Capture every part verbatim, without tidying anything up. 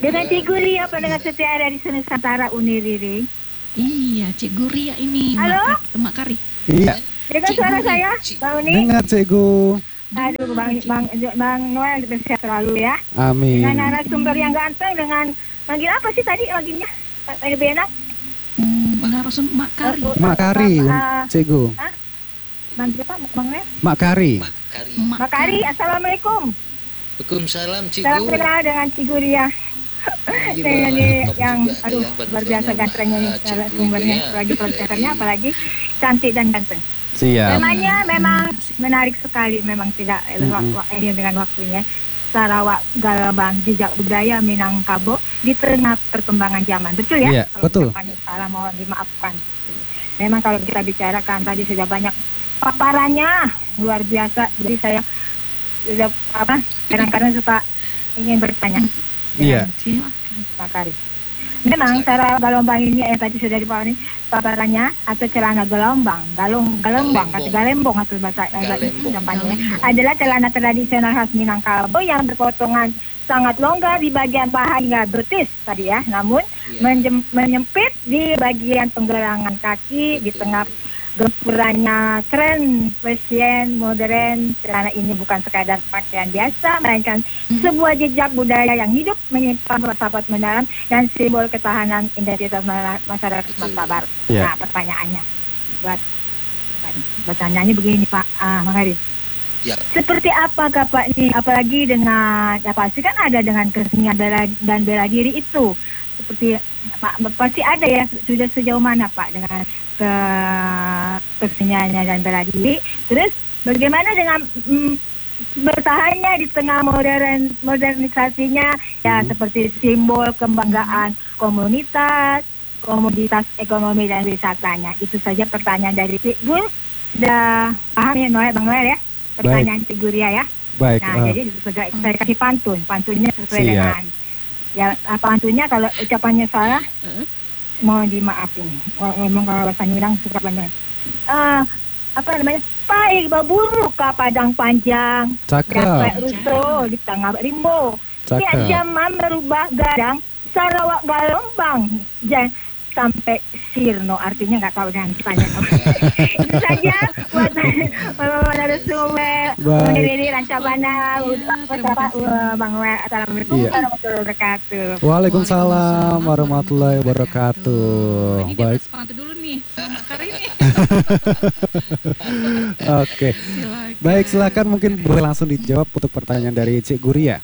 Dengan Cikgu Ria pendengar setia dari Nusantara Uniriri. Iya, Cikgu Ria ini. Halo? Mak, Mak Kari. Iya. Dengar suara saya, Bang Uni? Dengar Cikgu. Aduh, Bang, Bang, Bang Noel bersehat selalu ya. Amin. Dengan narasumber yang ganteng, dengan manggil apa sih tadi manggilnya? Lebih enak? Hmm, narasumber Mak Kari. Uh, uh, Mak Kari, uh, uh, Cikgu. Hah? Manggil apa, Bang Noel? Mak Kari. Mak Kari. Mak Kari, Assalamualaikum. Waalaikumsalam Salam Cikgu. kenal dengan Cikgu Ria. Iya, Saya ini top yang, juga aduh, ya, luar biasa bantuannya, gantengnya nih, Mbak Cikgu narasumbernya, itu ya. apalagi presenter-nya, apalagi cantik dan ganteng. Siap. Temanya memang menarik sekali, memang tidak Mm-mm. waktu ini dengan waktunya. Sarawak Galabang Jejak Budaya Minangkabau di tengah perkembangan zaman, betul ya? Iya, Kalau betul. ucapannya salah mohon dimaafkan. Memang kalau kita bicarakan tadi sudah banyak paparannya luar biasa, jadi saya sudah apa? Kadang-kadang suka ingin bertanya. Iya. Silakan. Pak Kari. Memang cara gelombang ini yang tadi sudah dipahami paparannya atau celana gelombang, galung gelombang, Galembong. atau galembong atau bahasa Galembong. gampangnya Galembong. adalah celana tradisional khas Minangkabau yang berpotongan sangat longgar di bagian paha hingga betis tadi ya, namun Iya. menjem- menyempit di bagian penggelangan kaki di Betul. tengah gempurannya tren fashion modern. Celana ini bukan sekadar pakaian biasa, melainkan sebuah jejak budaya yang hidup menyimpan filsafat mendalam dan simbol ketahanan identitas ma- masyarakat Betul. Sumatera Barat. Iya. Nah, pertanyaannya buat pertanyaannya begini Pak ah, Makari. Ya. Seperti apakah Pak nih, apalagi dengan ya pasti kan ada dengan kesenian bela, dan bela diri itu seperti Pak pasti ada ya, sudah sejauh mana Pak dengan ke keseniannya dan bela diri. Terus bagaimana dengan mm, bertahannya di tengah modern modernisasinya ya, Hmm. seperti simbol kebanggaan komunitas, komoditas ekonomi dan wisatanya. Itu saja pertanyaan dari Cikgu. Sudah paham ya Noel, Bang Noel ya? Pertanyaan Cikgu Ria ya. Baik. Nah, eh, jadi saya, saya kasih pantun. Pantunnya sesuai Siap. dengan ya ah, pantunnya, kalau ucapannya salah Eh, mohon dimaafin. Wah, memang kalau bahasa Minang suka banyak. Ah, apa namanya? Baik baburu ka padang panjang. Cakep. Dapat rusuh di tengah rimbo. Tiap Cakep. zaman merubah gadang. Sarawak Galombang. Jangan sampai sirno, artinya nggak tahu dengan tanya. Itu saja buat narasumber Baik. ini Rancabana Bang Noel. Assalamualaikum Iya. warahmatullahi wabarakatuh. Waalaikumsalam warahmatullahi wabarakatuh. Ini dia Baik. bahas pantun dulu nih sama Mak Kari nih. Oke. Silakan. Baik, silakan mungkin boleh langsung dijawab untuk pertanyaan dari Cik Guria.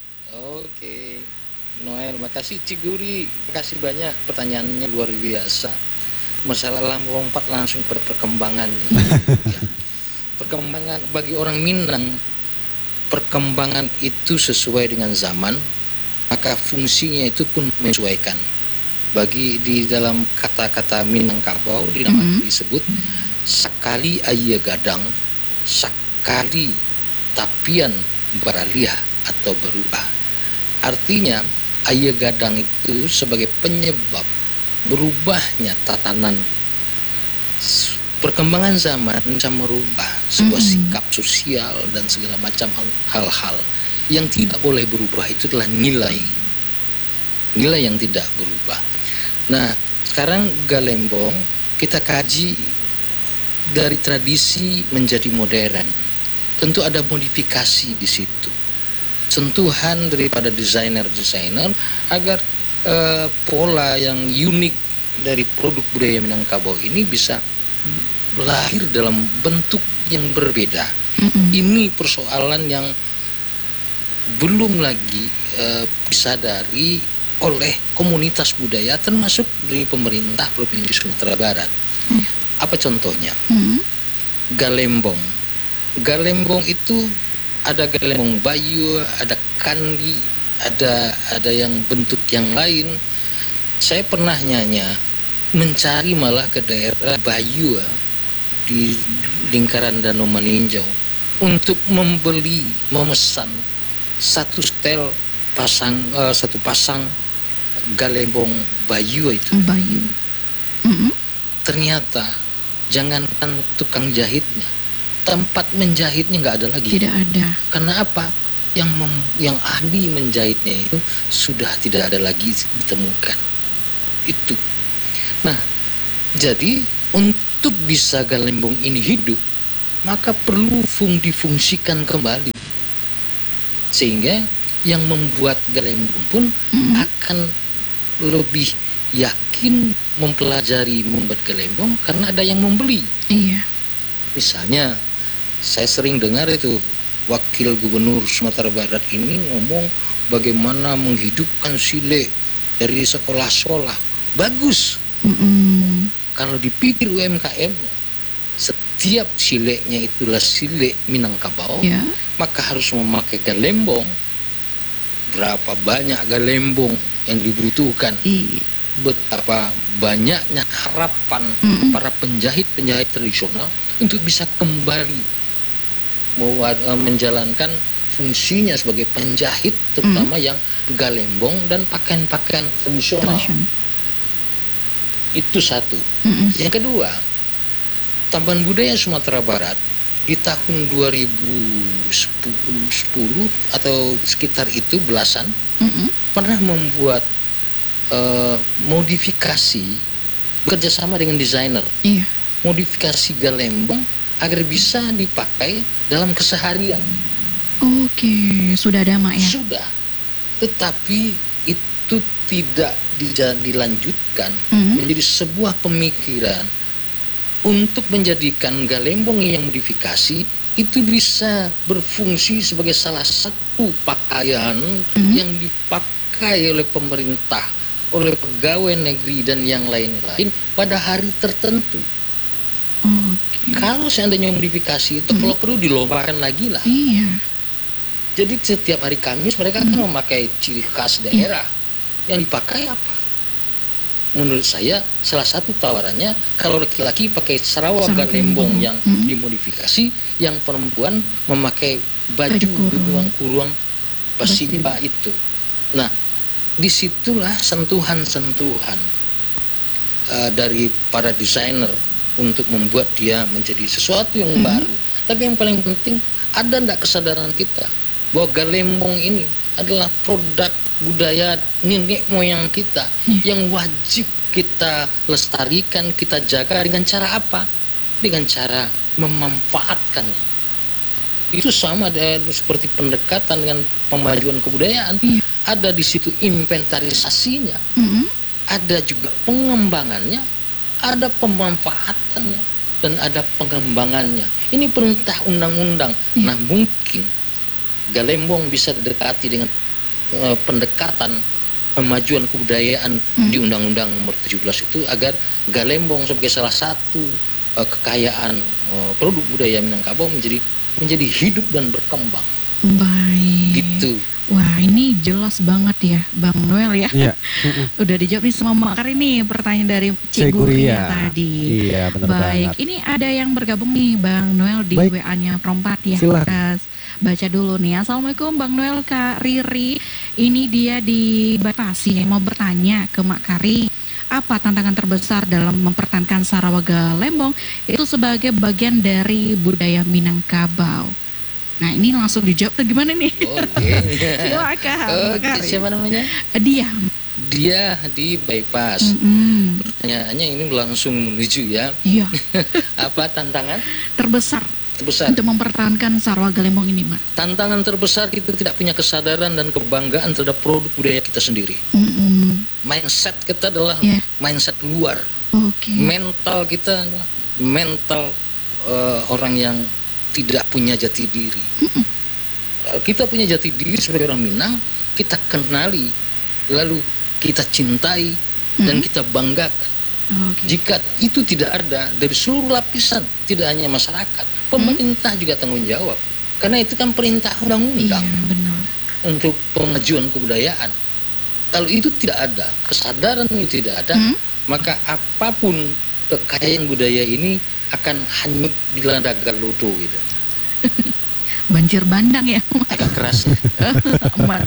Oke. Noel, makasih Ciguri. Makasih banyak, pertanyaannya luar biasa. Masalah lompat langsung pada perkembangan nih. Ya. Perkembangan bagi orang Minang, perkembangan itu sesuai dengan zaman, maka fungsinya itu pun menyesuaikan. Bagi di dalam kata-kata Minangkabau di nama Mhm. disebut sakali aya gadang, sakali tapian beralih atau berubah. Artinya aya gadang itu sebagai penyebab berubahnya tatanan. S- perkembangan zaman bisa merubah sebuah Mhm. sikap sosial dan segala macam hal- hal-hal. Yang tidak boleh berubah itu adalah nilai nilai yang tidak berubah. Nah, sekarang Galembong kita kaji dari tradisi menjadi modern. Tentu ada modifikasi di situ, sentuhan daripada desainer-desainer agar eh, pola yang unik dari produk budaya Minangkabau ini bisa lahir dalam bentuk yang berbeda. Mm-mm. Ini persoalan yang belum lagi eh, disadari oleh komunitas budaya termasuk dari pemerintah Provinsi Sumatera Barat. Hmm. Apa contohnya? Mm. Galembong. Galembong itu ada galembong bayu, ada kandi, ada ada yang bentuk yang lain. Saya pernah nyanya mencari malah ke daerah Bayu ya, di lingkaran Danau Maninjau untuk membeli, memesan satu setel pasang eh, satu pasang galembong Bayu itu. Bayu. Mm-mm. Ternyata jangankan tukang jahitnya, tempat menjahitnya nggak ada lagi. Tidak ada. Karena apa? yang mem- yang ahli menjahitnya itu sudah tidak ada lagi ditemukan. Itu. Nah, jadi untuk bisa galembong ini hidup, maka perlu fung difungsikan kembali. Sehingga yang membuat galembong pun Mm-mm. akan lebih yakin mempelajari membuat galembong karena ada yang membeli. Iya. Misalnya, saya sering dengar itu Wakil Gubernur Sumatera Barat ini ngomong bagaimana menghidupkan sile dari sekolah-sekolah. Bagus. Mm-mm. Kalau dipikir U M K M-nya, setiap sileknya itulah silek Minangkabau, Ya. maka harus memakai galembong. Berapa banyak galembong yang dibutuhkan, I- betapa banyaknya harapan Mm-mm. para penjahit-penjahit tradisional untuk bisa kembali mau uh, menjalankan fungsinya sebagai penjahit, terutama yang galembong dan pakaian-pakaian tradisional. Tradition. Itu satu. Mm-mm. Yang kedua, Taman Budaya Sumatera Barat di tahun dua ribu sepuluh atau sekitar itu belasan Mm-mm. pernah membuat uh, modifikasi bekerjasama dengan desainer, Iya. modifikasi galembong agar bisa dipakai dalam keseharian. Oke, sudah ada Mak ya. Sudah, tetapi itu tidak dija- dilanjutkan Mm. menjadi sebuah pemikiran untuk menjadikan galembong yang modifikasi itu bisa berfungsi sebagai salah satu pakaian Mhm. yang dipakai oleh pemerintah, oleh pegawai negeri dan yang lain-lain pada hari tertentu. Oke. Kalau seandainya modifikasi itu Mhm. kalau perlu dilombakan lagi lah. Iya. Jadi setiap hari Kamis mereka akan memakai ciri khas daerah. Yang dipakai apa? Menurut saya salah satu tawarannya kalau laki-laki pakai sarawak Sarawak galembong galembong. yang Mhm. dimodifikasi, yang perempuan memakai baju Baju kurung. beruang-kurung basiba itu. Nah, disitulah sentuhan-sentuhan uh, dari para desainer untuk membuat dia menjadi sesuatu yang Mhm. baru. Tapi yang paling penting, ada enggak kesadaran kita bahwa galembong ini adalah produk budaya nenek moyang kita Iya. yang wajib kita lestarikan, kita jaga dengan cara apa? Dengan cara memanfaatkannya. Itu sama dengan seperti pendekatan dengan pemajuan kebudayaan. Iya. Ada di situ inventarisasinya, Mm-mm. ada juga pengembangannya, ada pemanfaatannya, dan ada pengembangannya. Ini perintah undang-undang. Iya. Nah, mungkin galembong bisa didekati dengan eh, pendekatan pemajuan kebudayaan Hmm. di Undang-Undang Nomor tujuh belas itu agar galembong sebagai salah satu eh, kekayaan eh, produk budaya Minangkabau menjadi menjadi hidup dan berkembang. Baik. Gitu. Wah, ini jelas banget ya, Bang Noel ya. Iya. Mm-mm. Udah dijawab nih sama Mak Kari nih pertanyaan dari Cik Cik Guria Guria. tadi. Iya, benar Baik, banget. ini ada yang bergabung nih Bang Noel di Baik. W A-nya Perompat ya. Silakan. Kita baca dulu nih. Assalamualaikum Bang Noel, Kak Riri. Ini dia di Batasi mau bertanya ke Mak Kari. Apa tantangan terbesar dalam mempertahankan Sarawak Galembong itu sebagai bagian dari budaya Minangkabau? Nah, ini langsung dijawab tuh gimana nih? Oke. Silakan. Mak Oke, Kari. siapa namanya? Dia. Dia di bypass. Mm-mm. Pertanyaannya ini langsung menuju ya. Iya, Apa tantangan terbesar terbesar? untuk mempertahankan Sarawak Galembong ini, Mak. Tantangan terbesar kita tidak punya kesadaran dan kebanggaan terhadap produk budaya kita sendiri. Mm-mm. Mindset kita adalah Iya. mindset luar. Oke. Mental kita adalah mental eh, orang yang tidak punya jati diri. Kalau kita punya jati diri sebagai orang Minang, kita kenali, lalu kita cintai dan Mm. kita banggakan. Oke. Jika itu tidak ada dari seluruh lapisan, tidak hanya masyarakat, pemerintah juga tanggung jawab. Karena itu kan perintah Iya, undang-undang benar. untuk pemajuan kebudayaan. Kalau itu tidak ada, kesadaran itu tidak ada, Hmm? maka apapun kekayaan budaya ini akan hanyut di landa lodo gitu. Banjir bandang ya. Agak keras. Aman.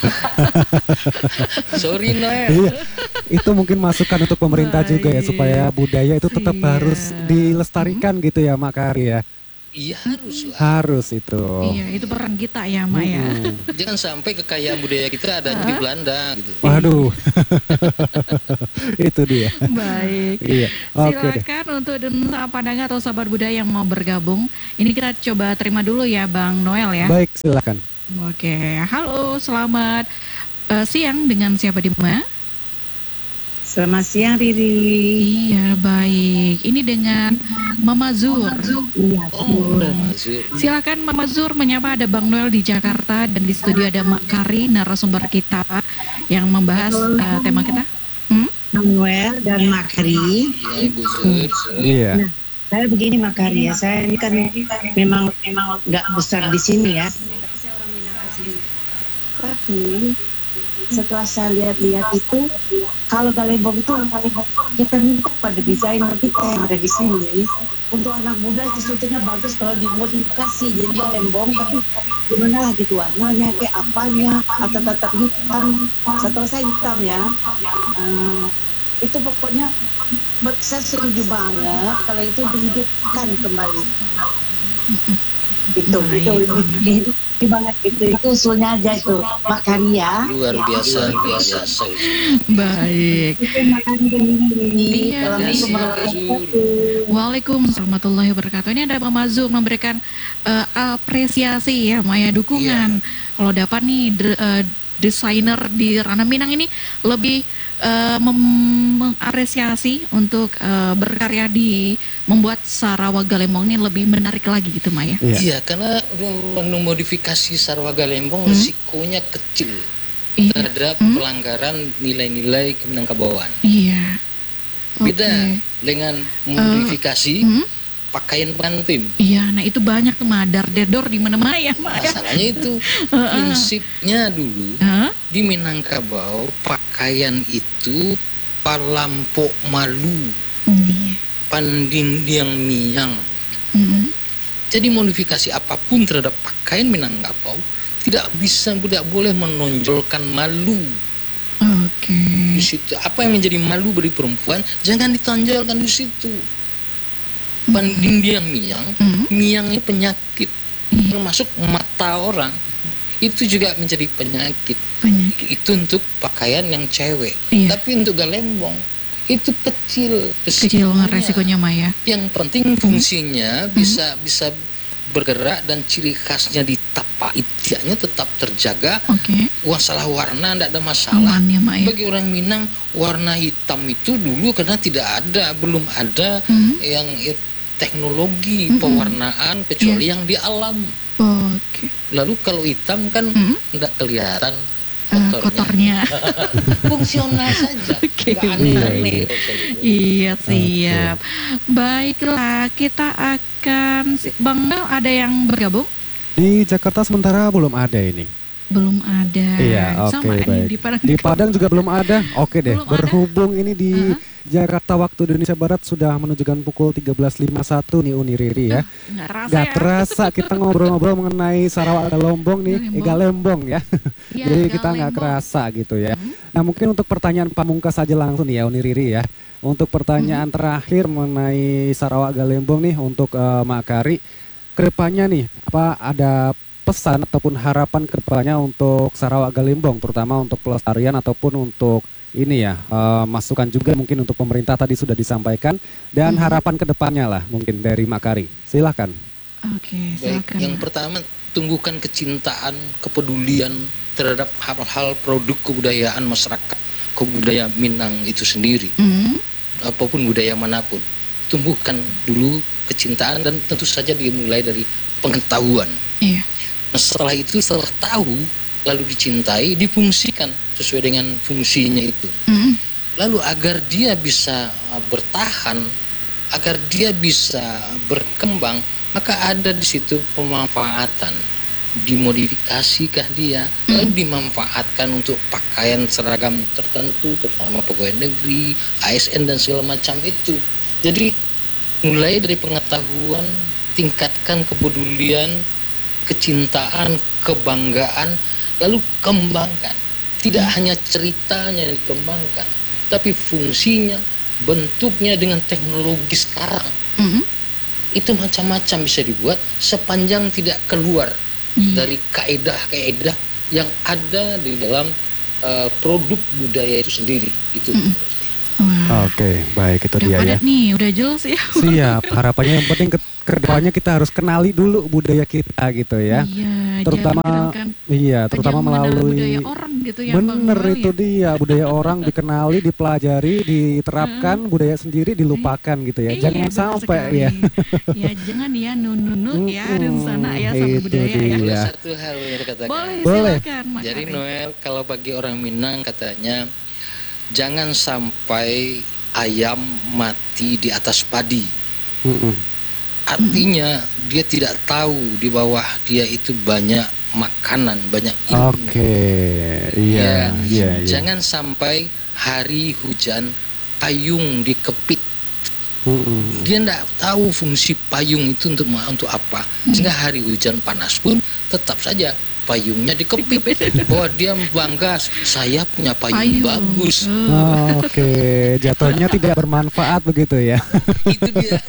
Sorry Noel. Iya, itu mungkin masukan untuk pemerintah juga ya Baik. supaya budaya itu tetap Iya. harus dilestarikan gitu ya Mak Kari ya. Iya haruslah. Harus itu. Iya, itu peran kita ya, Mak ya. Mm-mm. Jangan sampai kekayaan budaya kita ada di Belanda gitu. Waduh. Itu dia. Baik. Iya. Oke deh. Silakan untuk Densa Padang atau sahabat budaya yang mau bergabung. Ini kita coba terima dulu ya Bang Noel ya. Baik, silakan. Oke, halo, selamat eh, siang, dengan siapa di mana? Selamat siang Riri. Iya, baik. Ini dengan Mama Zur. Iya, Oh, udah masuk. Silakan Mama Zur menyapa, ada Bang Noel di Jakarta dan di studio ada Mak Kari, narasumber kita yang membahas eh, tema kita. Hmm? Manuel dan Makari. Iya, Ibu Zur. Iya. Nah, saya begini Makari ya, saya ini kan memang memang nggak besar di sini ya. Saya orang Minang asli. Tapi setelah saya lihat-lihat itu, kalau Galembong itu kita minta pada desainer kita yang ada di sini. Untuk anak muda itu sebetulnya bagus kalau dimodifikasi jadi Galembong, tapi gimana lah gitu warnanya, kayak apanya, atau tetap hitam. Setelah saya hitam ya, uh, itu pokoknya saya setuju banget kalau itu dihidupkan kembali. Itu, itu, itu, itu banget gitu, itu usulnya aja itu, Makaria. Luar biasa, luar biasa. Baik. Itu makan ini. Iya, Assalamualaikum Zur. warahmatullahi Waalaikumsalam warahmatullahi wabarakatuh. Ini ada Mama Zur memberikan eh, apresiasi ya, Maya, dukungan. Kalau dapat nih de- eh, desainer di ranah Minang ini lebih eh, mem- mengapresiasi untuk eh, berkarya di membuat Sarawak Galembong ini lebih menarik lagi gitu, Maya. Iya. Iya, karena memodifikasi Sarawak Galembong Hmm. risikonya kecil Iya. terhadap Hmm. pelanggaran nilai-nilai Keminangkabauan. Iya. Beda Oke. dengan modifikasi Hmm? pakaian pengantin. Iya, nah itu banyak tuh madar dedor di mana-mana ya, Maya. Masalahnya itu prinsipnya dulu Hah? di Minangkabau pakaian itu palampok malu, Iya. pandindiang miang. Hmm. Jadi modifikasi apapun terhadap pakaian Minangkabau tidak bisa, tidak boleh menonjolkan malu. Oke. Di situ apa yang menjadi malu bagi perempuan jangan ditonjolkan di situ. Pandindiang miang, Hmm. miang ini penyakit, Iya. termasuk mata orang itu juga menjadi penyakit. Penyakit. Itu untuk pakaian yang cewek. Iya. Tapi untuk Galembong itu kecil Kecil resikonya. resikonya, Maya. Yang penting fungsinya bisa bisa bergerak dan ciri khasnya di tapak itiaknya tetap terjaga. Oke. Masalah warna tidak ada masalah. Aman ya, Maya. Bagi orang Minang warna hitam itu dulu karena tidak ada, belum ada Hmm. yang i- teknologi Mm-mm. pewarnaan kecuali yang di alam. Oke. Lalu kalau hitam kan Hmm. tidak kelihatan Eh, kotornya. kotornya. Fungsional saja. Oke. Nggak aneh-aneh. Iya, siap. Baiklah, kita akan si- Bang Mel, ada yang bergabung? Di Jakarta sementara belum ada ini. Belum ada. Iya, Sama oke, ini baik. di Padang. Di Padang juga belum ada. Oke deh, Belum ada? berhubung ini di Uh-huh. Jakarta waktu Indonesia Barat sudah menunjukkan pukul tiga belas lima puluh satu nih Uni Riri ya. Nggak rasa Gak ya. terasa kita ngobrol-ngobrol mengenai Sarawak Galembong nih, eh, Galembong ya. Iya, Jadi kita nggak Galembong. kerasa gitu ya. Hmm. Nah mungkin untuk pertanyaan pamungkas saja langsung nih ya Uni Riri ya. Untuk pertanyaan terakhir mengenai Sarawak Galembong nih untuk eh, Mak Kari, kedepannya nih apa ada pesan ataupun harapan kedepannya untuk Sarawak Galembong, terutama untuk pelestarian ataupun untuk ini ya eh, masukan juga mungkin untuk pemerintah tadi sudah disampaikan dan Mhm. harapan kedepannya lah mungkin dari Mak Kari. Silakan. Oke, Baik, silakan. yang pertama tumbuhkan kecintaan, kepedulian terhadap hal-hal produk kebudayaan masyarakat, kebudayaan Minang itu sendiri, Hmm. apapun budaya manapun. Tumbuhkan dulu kecintaan dan tentu saja dimulai dari pengetahuan. Iya. Nah, setelah itu setelah tahu lalu dicintai, difungsikan sesuai dengan fungsinya itu. Hmm. Lalu agar dia bisa uh, bertahan, agar dia bisa berkembang, maka ada di situ pemanfaatan. Dimodifikasikah dia, lalu dimanfaatkan untuk pakaian seragam tertentu, terutama pegawai negeri, A S N dan segala macam itu. Jadi mulai dari pengetahuan, tingkatkan kepedulian, kecintaan, kebanggaan, lalu kembangkan. Tidak hanya ceritanya yang dikembangkan, tapi fungsinya, bentuknya dengan teknologi sekarang. Hmm. itu macam-macam bisa dibuat sepanjang tidak keluar Iya. dari kaedah-kaedah yang ada di dalam uh, produk budaya itu sendiri. Itu. Mm-mm. Wah. Oke, baik itu Udah dia ya. padat nih, udah jelas ya. Siap. Harapannya yang penting ke kedepannya kita harus kenali dulu budaya kita gitu ya. Iya, Terutama jangan kan iya, terutama melalui budaya orang gitu ya. Bang bener Noel itu ya. dia budaya orang dikenali, dipelajari, diterapkan, budaya sendiri dilupakan gitu ya. Iya, Jangan betul sampai sekali. ya. Ya jangan ya nunu ya di sana ya sama Mm-mm, budaya itu ya. dia. Boleh satu hal yang dikatakan. Boleh, Boleh. silakan Mak Jadi Kari. Noel, kalau bagi orang Minang katanya jangan sampai ayam mati di atas padi. Mm-mm. Artinya dia tidak tahu di bawah dia itu banyak makanan, banyak ilmu. Oke, iya, Ya, iya, iya. Jangan sampai hari hujan payung dikepit. Mm-mm. Dia tidak tahu fungsi payung itu untuk untuk apa. Sehingga hari hujan panas pun tetap saja payungnya dikepit. Bahwa dia bangga, saya punya payung, Payung. bagus. Oh. Oke, jatuhnya tidak bermanfaat begitu ya. Itu dia.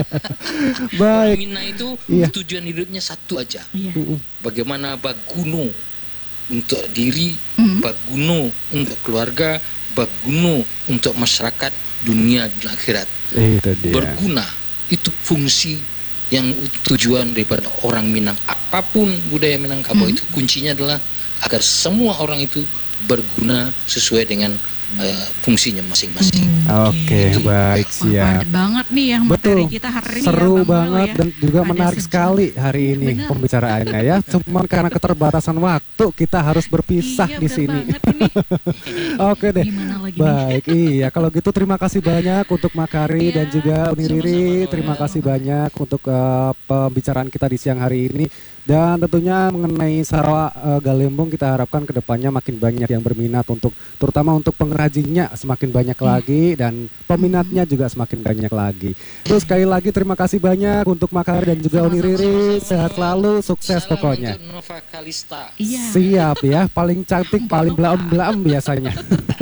Baik. Mina itu Iya. tujuan hidupnya satu aja. Iya. Mm-mm. Bagaimana baguno untuk diri, Mm. baguno untuk keluarga, baguno untuk masyarakat dunia dan akhirat. Itu dia. Berguna itu fungsi yang tujuan daripada orang Minang. Apapun budaya Minangkabau Mm. itu kuncinya adalah agar semua orang itu berguna sesuai dengan uh, fungsinya masing-masing. Oke, baik, Wah, siap. padat banget nih yang Betul. materi kita hari ini Seru ya, Bang banget Noel ya. dan juga Ada menarik sejarah. sekali hari ini Benar. pembicaraannya ya. Cuman karena keterbatasan waktu kita harus berpisah Iya, di benar sini. banget ini. Oke deh. Gimana lagi nih? Baik, iya. Kalau gitu terima kasih banyak untuk Makari Iya, dan juga Uni Riri. sama-sama. Terima kasih banyak untuk eh, pembicaraan kita di siang hari ini. Dan tentunya mengenai Sarawak eh, Galembong kita harapkan kedepannya makin banyak yang berminat untuk, terutama untuk pengrajinnya semakin banyak lagi dan peminatnya juga semakin banyak lagi. Terus sekali lagi terima kasih banyak untuk Makari dan juga Uni Riri. Sehat selalu, sukses Salam pokoknya. untuk Nova Kalista. Iya. Siap ya, paling cantik, paling belaem-belaem biasanya.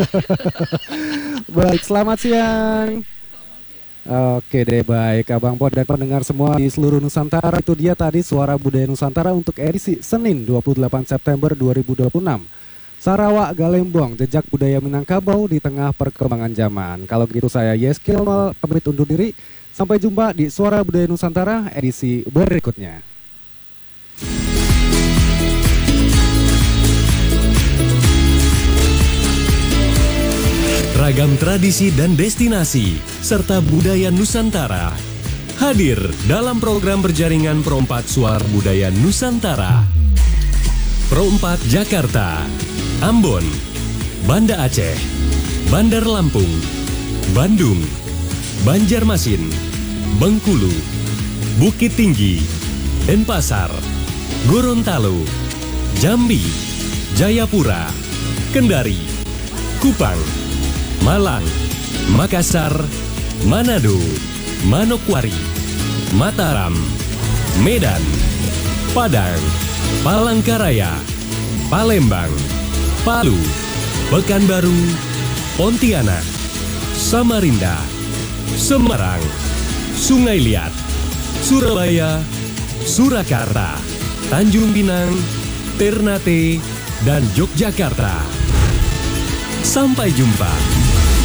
Baik, selamat siang. Oke deh, baik Abang Pod dan pendengar semua di seluruh Nusantara. Itu dia tadi Suara Budaya Nusantara untuk edisi Senin dua puluh delapan September dua ribu dua puluh enam. Sarawak Galembong, jejak budaya Minangkabau di tengah perkembangan zaman. Kalau begitu saya Yeskil pamit undur diri. Sampai jumpa di Suara Budaya Nusantara edisi berikutnya. Ragam tradisi dan destinasi, serta budaya Nusantara hadir dalam program berjaringan Perompat Suara Budaya Nusantara. Perompat Jakarta, Ambon, Banda Aceh, Bandar Lampung, Bandung, Banjarmasin, Bengkulu, Bukit Tinggi, Denpasar, Gorontalo, Jambi, Jayapura, Kendari, Kupang, Malang, Makassar, Manado, Manokwari, Mataram, Medan, Padang, Palangkaraya, Palembang, Palu, Pekanbaru, Pontianak, Samarinda, Semarang, Sungai Liat, Surabaya, Surakarta, Tanjung Pinang, Ternate, dan Yogyakarta. Sampai jumpa.